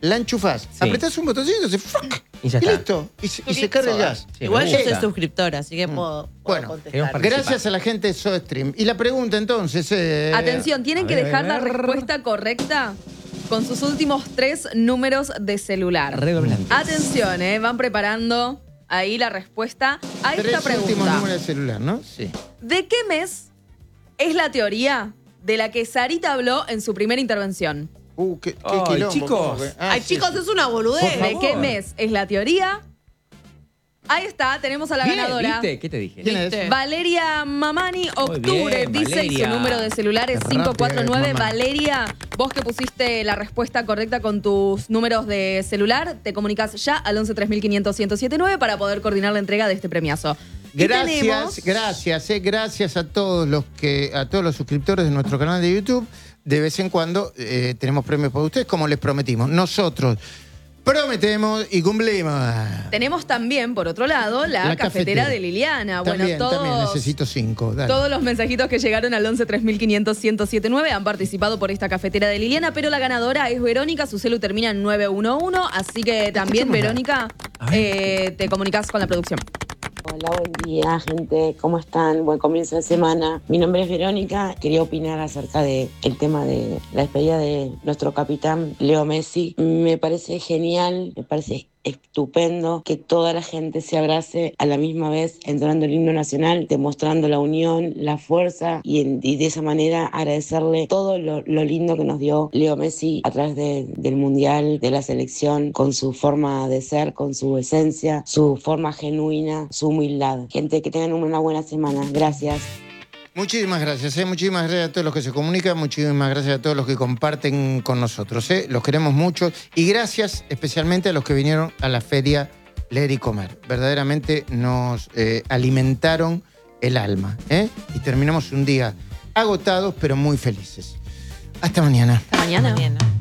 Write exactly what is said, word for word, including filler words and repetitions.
la enchufás, Sí. apretás un botoncito, se ¡fuck! Y ya y está. listo. Y, se- y se carga el gas. Sí, Igual me yo soy gusta. suscriptora, así que puedo, puedo Bueno, contestar. queremos participar. Gracias a la gente de SodaStream. Y la pregunta entonces... Eh, Atención, tienen a que ver, dejar a la ver. respuesta correcta con sus últimos tres números de celular. Redoblantes. Atención, eh, van preparando ahí la respuesta a Tres esta últimos pregunta. números de celular, ¿no? Sí. ¿De qué mes es la teoría de la que Sarita habló en su primera intervención? Uh, qué, qué Ay, quilombo, chicos. ¿cómo que? Ah, Ay, sí, chicos, sí. es una boludez. Por ¿De favor. qué mes es la teoría? Ahí está, tenemos a la Bien, ganadora. ¿viste? ¿Qué te dije? ¿Quién es? ¿Viste? Valeria Mamani, octubre, bien, dice, y su Valeria. número de celular es Qué cinco cuatro nueve. rápida, mamá. Valeria, vos que pusiste la respuesta correcta con tus números de celular, te comunicas ya al once tres mil quinientos ciento setenta y nueve para poder coordinar la entrega de este premiazo. Y Gracias, tenemos- gracias, eh, gracias a todos los que, a todos los suscriptores de nuestro canal de YouTube. De vez en cuando eh, tenemos premios para ustedes, como les prometimos. Nosotros prometemos y cumplimos. Tenemos también, por otro lado, la, La cafetera, cafetera. de Liliana. También, bueno, todos, también necesito cinco. Dale. todos los mensajitos que llegaron al once tres mil quinientos ciento setenta y nueve han participado por esta cafetera de Liliana, pero la ganadora es Verónica, su celu termina en nueve uno uno, así que también, Escuchemos Verónica, A ver. eh, te comunicas con la producción. Hola, buen día, gente. ¿Cómo están? Buen comienzo de semana. Mi nombre es Verónica. Quería opinar acerca del tema de la despedida de nuestro capitán Leo Messi. Me parece genial, me parece estupendo que toda la gente se abrace a la misma vez entonando el himno nacional, demostrando la unión, la fuerza y, en- y de esa manera agradecerle todo lo, lo lindo que nos dio Leo Messi a través de- del Mundial, de la selección, con su forma de ser, con su esencia, su forma genuina, su humildad. Gente, que tengan una buena semana. Gracias. Muchísimas gracias, eh, muchísimas gracias a todos los que se comunican, muchísimas gracias a todos los que comparten con nosotros. Eh. Los queremos mucho y gracias especialmente a los que vinieron a la feria Leer y Comer. Verdaderamente nos eh, alimentaron el alma. ¿eh? Y terminamos un día agotados pero muy felices. Hasta mañana. Hasta mañana. Mañana.